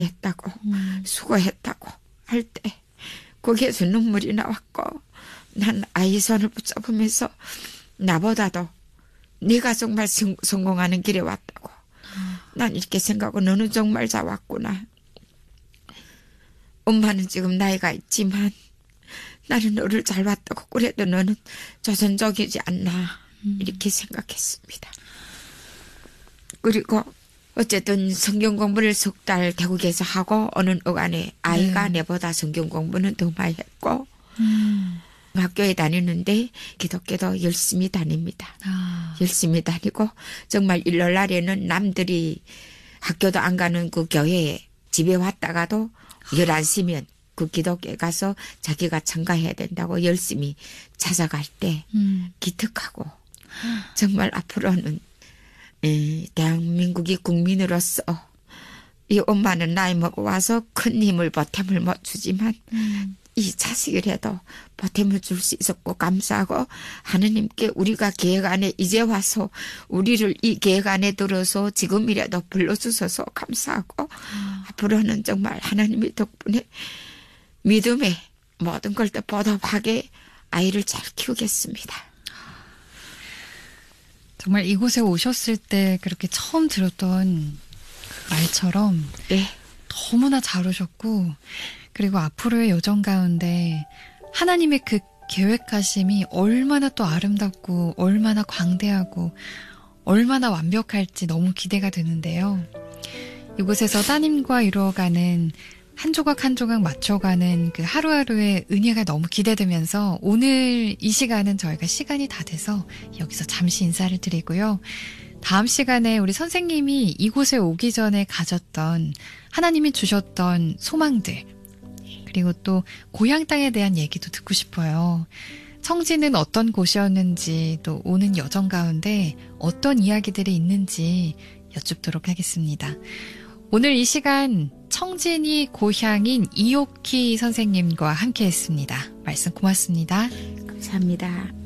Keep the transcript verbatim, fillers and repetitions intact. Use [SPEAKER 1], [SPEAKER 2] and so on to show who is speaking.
[SPEAKER 1] 했다고
[SPEAKER 2] 음.
[SPEAKER 1] 수고했다고 할 때 거기에서 눈물이 나왔고 난 아이 손을 붙잡으면서 나보다도 네가 정말 성, 성공하는 길에 왔다고
[SPEAKER 2] 음.
[SPEAKER 1] 난 이렇게 생각하고 너는 정말 잘 왔구나. 엄마는 지금 나이가 있지만 나는 너를 잘 왔다고 그래도 너는 조선족이지 않나
[SPEAKER 2] 음.
[SPEAKER 1] 이렇게 생각했습니다. 그리고 어쨌든 성경 공부를 석 달 태국에서 하고 어느 어간에 아이가
[SPEAKER 2] 네.
[SPEAKER 1] 내보다 성경 공부는 더 많이 했고
[SPEAKER 2] 음.
[SPEAKER 1] 학교에 다니는데 기독교도 열심히 다닙니다.
[SPEAKER 2] 아.
[SPEAKER 1] 열심히 다니고 정말 일요일 날에는 남들이 학교도 안 가는 그 교회에 집에 왔다가도 열한 시면 그 기독교에 가서 자기가 참가해야 된다고 열심히 찾아갈 때
[SPEAKER 2] 음.
[SPEAKER 1] 기특하고 정말 앞으로는 에, 대한민국이 국민으로서 이 엄마는 나이 먹어 와서 큰 힘을 보탬을 못 주지만
[SPEAKER 2] 음.
[SPEAKER 1] 이 자식이라도 보탬을 줄 수 있었고 감사하고 하느님께 우리가 계획 안에 이제 와서 우리를 이 계획 안에 들어서 지금이라도 불러주셔서 감사하고
[SPEAKER 2] 음.
[SPEAKER 1] 앞으로는 정말 하나님의 덕분에 믿음에 모든 걸 다 보답하게 아이를 잘 키우겠습니다.
[SPEAKER 2] 정말 이곳에 오셨을 때 그렇게 처음 들었던 말처럼
[SPEAKER 1] 네.
[SPEAKER 2] 너무나 잘 오셨고 그리고 앞으로의 여정 가운데 하나님의 그 계획하심이 얼마나 또 아름답고 얼마나 광대하고 얼마나 완벽할지 너무 기대가 되는데요. 이곳에서 따님과 이루어가는 한 조각 한 조각 맞춰가는 그 하루하루의 은혜가 너무 기대되면서 오늘 이 시간은 저희가 시간이 다 돼서 여기서 잠시 인사를 드리고요. 다음 시간에 우리 선생님이 이곳에 오기 전에 가졌던 하나님이 주셨던 소망들 그리고 또 고향 땅에 대한 얘기도 듣고 싶어요. 청지는 어떤 곳이었는지 또 오는 여정 가운데 어떤 이야기들이 있는지 여쭙도록 하겠습니다. 오늘 이 시간 청진이 고향인 이옥희 선생님과 함께했습니다. 말씀 고맙습니다.
[SPEAKER 1] 감사합니다.